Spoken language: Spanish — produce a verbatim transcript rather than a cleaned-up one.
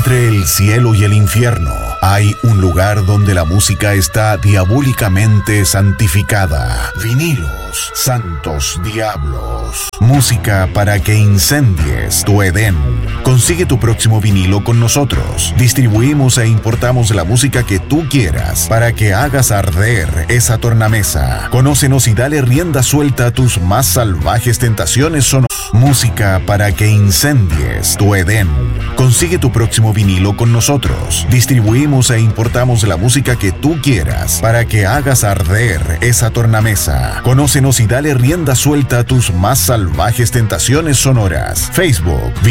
Entre el cielo y el infierno hay un lugar donde la música está diabólicamente santificada. Vinilos, santos diablos. Música para que incendies tu Edén. Consigue tu próximo vinilo con nosotros. Distribuimos e importamos la música que tú quieras para que hagas arder esa tornamesa. Conócenos y dale rienda suelta a tus más salvajes tentaciones sonoras. Música para que incendies tu Edén. Consigue tu próximo vinilo con nosotros. Distribuimos e importamos la música que tú quieras para que hagas arder esa tornamesa. Conócenos y dale rienda suelta a tus más salvajes tentaciones sonoras. Facebook